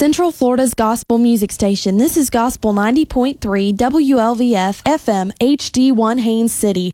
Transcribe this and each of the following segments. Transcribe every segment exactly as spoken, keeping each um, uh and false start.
Central Florida's gospel music station. This is Gospel ninety point three W L V F F M H D one Haines City.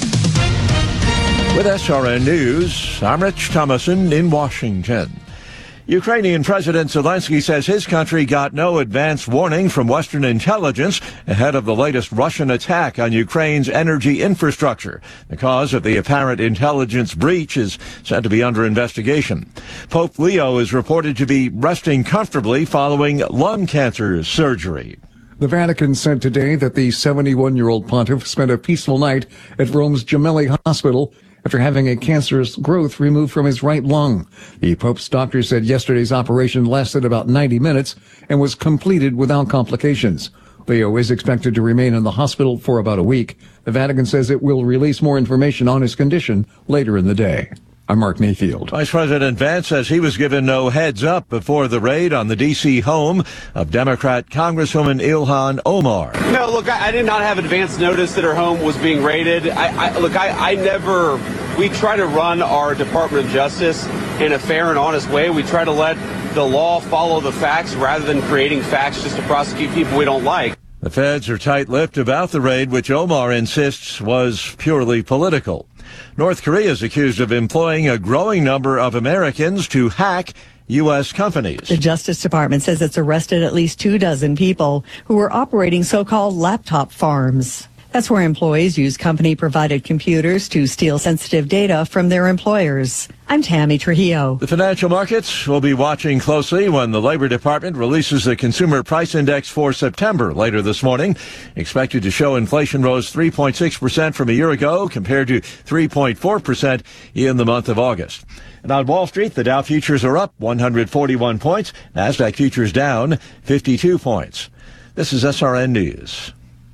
With S R N News, I'm Rich Thomason in Washington. Ukrainian President Zelensky says his country got no advance warning from Western intelligence ahead of the latest Russian attack on Ukraine's energy infrastructure. The cause of the apparent intelligence breach is said to be under investigation. Pope Leo is reported to be resting comfortably following lung cancer surgery. The Vatican said today that the seventy-one-year-old pontiff spent a peaceful night at Rome's Gemelli Hospital after having a cancerous growth removed from his right lung. The Pope's doctor said yesterday's operation lasted about ninety minutes and was completed without complications. Leo is expected to remain in the hospital for about a week. The Vatican says it will release more information on his condition later in the day. I'm Mark Mayfield. Vice President Vance says he was given no heads up before the raid on the D C home of Democrat Congresswoman Ilhan Omar. No, look, I, I did not have advance notice that her home was being raided. I, I look, I, I never, we try to run our Department of Justice in a fair and honest way. We try to let the law follow the facts rather than creating facts just to prosecute people we don't like. The feds are tight-lipped about the raid, which Omar insists was purely political. North Korea is accused of employing a growing number of Americans to hack U S companies. The Justice Department says it's arrested at least two dozen people who were operating so-called laptop farms. That's where employees use company-provided computers to steal sensitive data from their employers. I'm Tammy Trujillo. The financial markets will be watching closely when the Labor Department releases the Consumer Price Index for September later this morning. Expected to show inflation rose three point six percent from a year ago compared to three point four percent in the month of August. And on Wall Street, the Dow futures are up one hundred forty-one points. NASDAQ futures down fifty-two points. This is S R N News.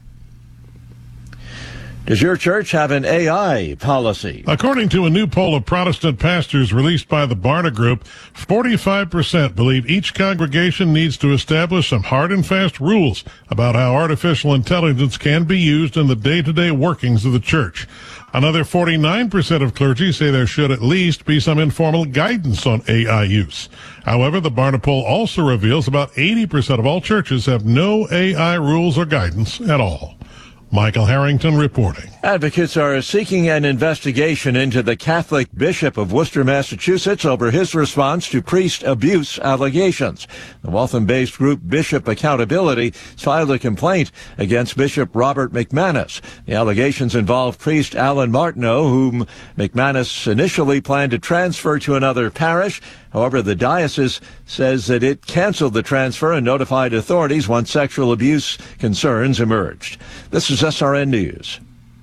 Does your church have an A I policy? According to a new poll of Protestant pastors released by the Barna Group, forty-five percent believe each congregation needs to establish some hard and fast rules about how artificial intelligence can be used in the day-to-day workings of the church. Another forty-nine percent of clergy say there should at least be some informal guidance on A I use. However, the Barna poll also reveals about eighty percent of all churches have no A I rules or guidance at all. Michael Harrington reporting. Advocates are seeking an investigation into the Catholic Bishop of Worcester, Massachusetts, over his response to priest abuse allegations. The Waltham-based group Bishop Accountability filed a complaint against Bishop Robert McManus. The allegations involve priest Alan Martineau, whom McManus initially planned to transfer to another parish. However, the diocese says that it canceled the transfer and notified authorities once sexual abuse concerns emerged. This is S R N News.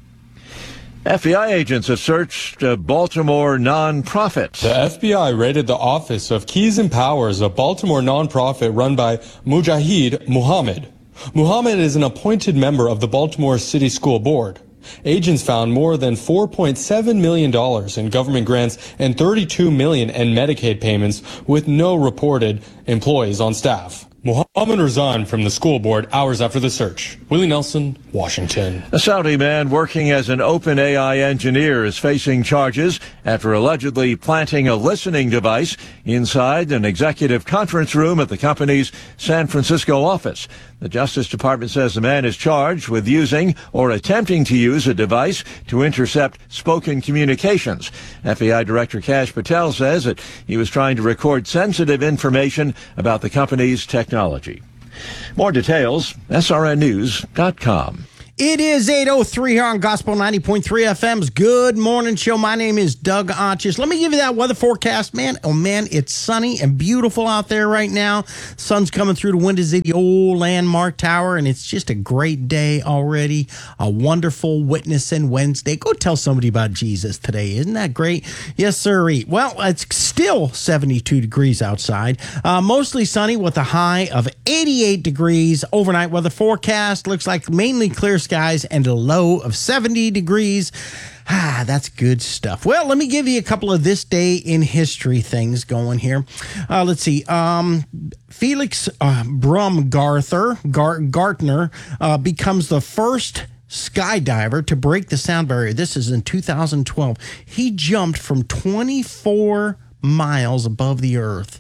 F B I agents have searched a Baltimore nonprofit. The F B I raided the office of Keys and Powers, a Baltimore nonprofit run by Mujahid Muhammad. Muhammad is an appointed member of the Baltimore City School Board. Agents found more than four point seven million dollars in government grants and thirty-two million dollars in Medicaid payments with no reported employees on staff. Muhammad resigned from the school board hours after the search. Willie Nelson, Washington. A Saudi man working as an OpenAI engineer is facing charges after allegedly planting a listening device inside an executive conference room at the company's San Francisco office. The Justice Department says the man is charged with using or attempting to use a device to intercept spoken communications. F B I Director Kash Patel says that he was trying to record sensitive information about the company's technology. More details, S R N news dot com. It is eight oh three here on Gospel ninety point three F M's Good Morning Show. My name is Doug Arches. Let me give you that weather forecast, man. Oh, man, it's sunny and beautiful out there right now. Sun's coming through the windows of the old Landmark Tower, and it's just a great day already. A wonderful Witnessing Wednesday. Go tell somebody about Jesus today. Isn't that great? Yes, sir. Well, it's still seventy-two degrees outside. Uh, mostly sunny with a high of eighty-eight degrees. Overnight weather forecast looks like mainly clear skies and a low of seventy degrees. Ah, that's good stuff. Well, let me give you a couple of this day in history things going here. Uh, let's see. Um, Felix uh, Baumgartner Gar- Gartner uh, becomes the first skydiver to break the sound barrier. This is in two thousand twelve. He jumped from twenty-four miles above the earth.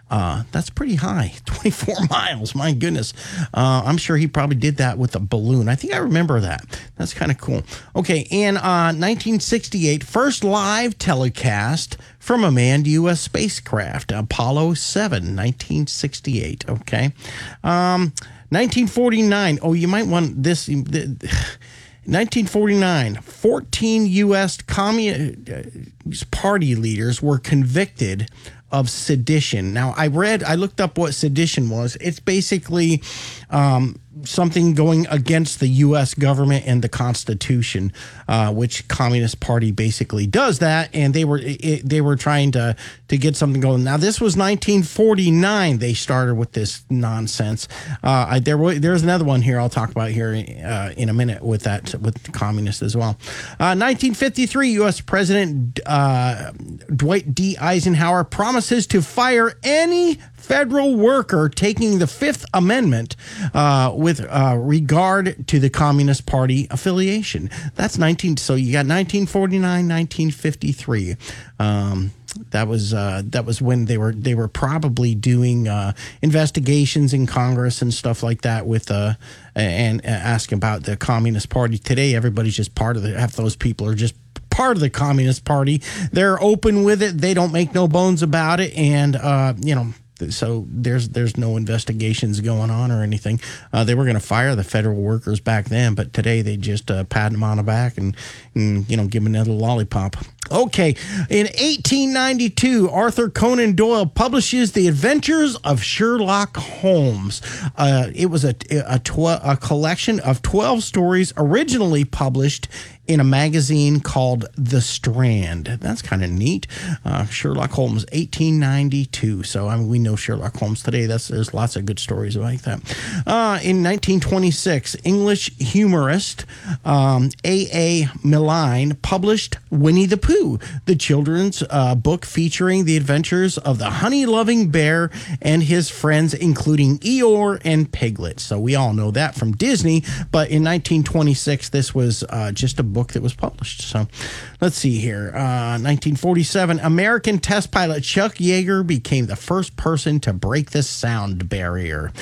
Uh, that's pretty high, twenty-four miles. My goodness. Uh, I'm sure he probably did that with a balloon. I think I remember that. That's kind of cool. Okay, in uh, nineteen sixty-eight, first live telecast from a manned U S spacecraft, Apollo seven, nineteen sixty-eight. Okay. Um, nineteen forty-nine. Oh, you might want this. nineteen forty-nine, fourteen U S Communist Party leaders were convicted of sedition. Now, I read, I looked up what sedition was. It's basically um, something going against the U S government and the Constitution, uh, which Communist Party basically does that. And they were it, they were trying to to get something going. Now, this was nineteen forty-nine. They started with this nonsense. Uh, I, there there's another one here I'll talk about here uh, in a minute with that with the communists as well. Uh, nineteen fifty-three, U S President uh, Dwight D. Eisenhower promises to fire any federal worker taking the Fifth Amendment uh, with uh, regard to the Communist Party affiliation. That's nineteen. So you got nineteen forty-nine, nineteen fifty-three. Um, that was uh, that was when they were they were probably doing uh, investigations in Congress and stuff like that with uh, and, and asking about the Communist Party. Today, everybody's just part of the. Half those people are just part of the Communist Party. They're open with it. They don't make no bones about it, and uh, you know. So there's there's no investigations going on or anything. Uh, they were going to fire the federal workers back then, but today they just uh, pat them on the back and, and you know give them another lollipop. Okay, in eighteen ninety-two, Arthur Conan Doyle publishes The Adventures of Sherlock Holmes. Uh, it was a a, tw- a collection of twelve stories originally published in a magazine called The Strand. That's kind of neat. Uh, Sherlock Holmes, eighteen ninety-two. So I mean, we know Sherlock Holmes today. That's there's lots of good stories like that. Uh, in nineteen twenty-six, English humorist um, A A. Milne published Winnie the Pooh, the children's uh, book featuring the adventures of the honey-loving bear and his friends, including Eeyore and Piglet. So we all know that from Disney. But in nineteen twenty-six, this was uh, just a book that was published. So let's see here. Uh, nineteen forty-seven, American test pilot Chuck Yeager became the first person to break the sound barrier.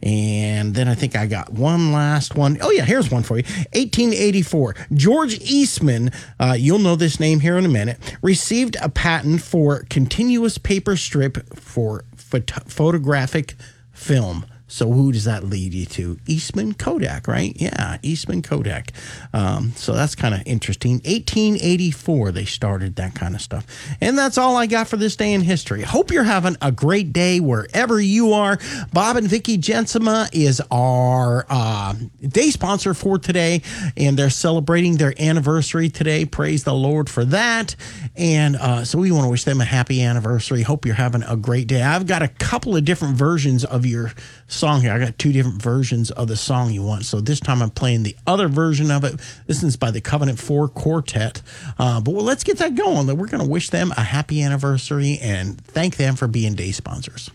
And then I think I got one last one. Oh, yeah, here's one for you. eighteen eighty-four, George Eastman, uh, you'll know this name here in a minute, received a patent for continuous paper strip for phot- photographic film. So who does that lead you to? Eastman Kodak, right? Yeah, Eastman Kodak. Um, so that's kind of interesting. eighteen eighty-four, they started that kind of stuff. And that's all I got for this day in history. Hope you're having a great day wherever you are. Bob and Vicki Jensema is our uh, day sponsor for today, and they're celebrating their anniversary today. Praise the Lord for that. And uh, so we want to wish them a happy anniversary. Hope you're having a great day. I've got a couple of different versions of your song here. I got two different versions of the song you want. So this time I'm playing the other version of it. This is by the Covenant Four Quartet. Uh, but well, let's get that going. We're going to wish them a happy anniversary and thank them for being day sponsors.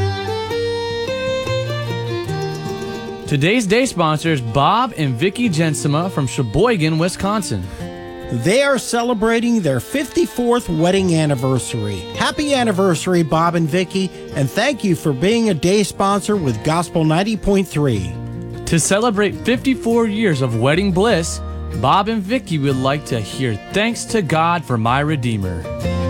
Today's day sponsors, Bob and Vicki Jensema from Sheboygan, Wisconsin. They are celebrating their fifty-fourth wedding anniversary. Happy anniversary, Bob and Vicki, and thank you for being a day sponsor with Gospel ninety point three. To celebrate fifty-four years of wedding bliss, Bob and Vicki would like to hear Thanks to God for My Redeemer.